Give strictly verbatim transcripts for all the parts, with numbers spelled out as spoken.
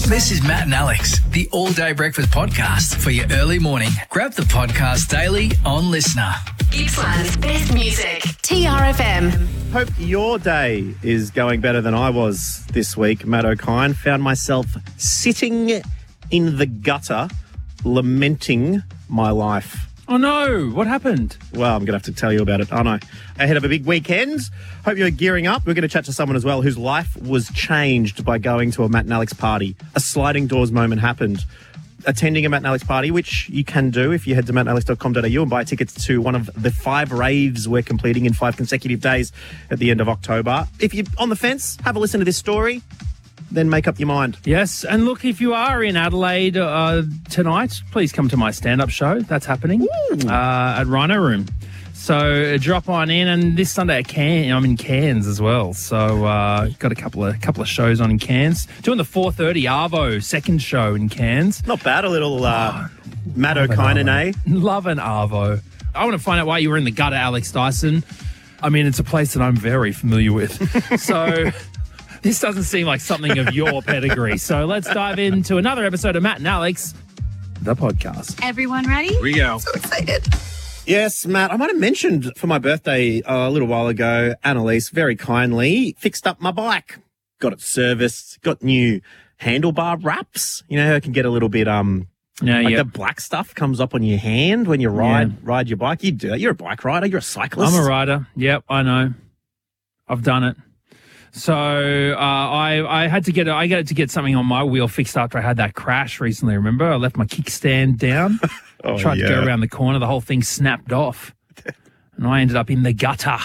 This is Matt and Alex, the All Day Breakfast Podcast for your early morning. Grab the podcast daily on Listener. Gippsland's best music. T R F M. Hope your day is going better than I was this week. Matt O'Kine found myself sitting in the gutter, lamenting my life. Oh no, what happened? Well, I'm going to have to tell you about it, aren't I? Ahead of a big weekend. Hope you're gearing up. We're going to chat to someone as well whose life was changed by going to a Matt and Alex party. A sliding doors moment happened. Attending a Matt and Alex party, which you can do if you head to matt and alex dot com dot a u and buy tickets to one of the five raves we're completing in five consecutive days at the end of October. If you're on the fence, have a listen to this story, then make up your mind. Yes, and look, if you are in Adelaide uh, tonight, please come to my stand-up show. That's happening uh, at Rhino Room. So uh, drop on in, and this Sunday at Cairns, I'm in Cairns as well. So uh, got a couple of couple of shows on in Cairns. Doing the four thirty Arvo second show in Cairns. Not bad, a little uh, Matt O'Kine, eh? Love an Arvo. I want to find out why you were in the gutter, Alex Dyson. I mean, it's a place that I'm very familiar with. So this doesn't seem like something of your pedigree. So let's dive into another episode of Matt and Alex, the podcast. Everyone ready? Here we go. So excited. Yes, Matt, I might have mentioned for my birthday uh, a little while ago, Annalise very kindly fixed up my bike. Got it serviced, got new handlebar wraps. You know how it can get a little bit, um, Yeah, like yeah. the black stuff comes up on your hand when you ride Yeah. ride your bike. You do that. You're a bike rider. You're a cyclist. I'm a rider. Yep, I know. I've done it. So uh, I I had to get I got to get something on my wheel fixed after I had that crash recently. Remember, I left my kickstand down. Oh, tried yeah. to go around the corner. The whole thing snapped off, and I ended up in the gutter.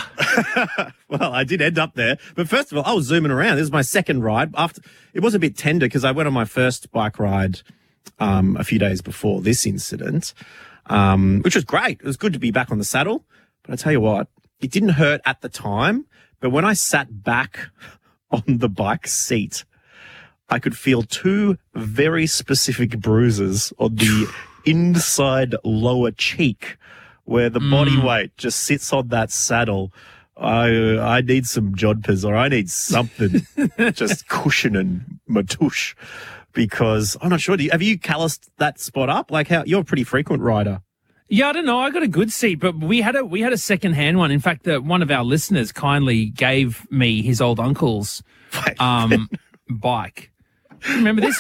Well, I did end up there. But first of all, I was zooming around. This is my second ride. After it was a bit tender because I went on my first bike ride um, a few days before this incident, um, which was great. It was good to be back on the saddle. But I tell you what, it didn't hurt at the time. But when I sat back on the bike seat, I could feel two very specific bruises on the inside lower cheek where the body weight just sits on that saddle. I I need some jodhpurs or I need something just cushioning my tush because I'm not sure. Do you, have you calloused that spot up? Like how you're a pretty frequent rider. Yeah, I don't know. I got a good seat, but we had a we had a second hand one. In fact, the, one of our listeners kindly gave me his old uncle's um, bike. Remember this?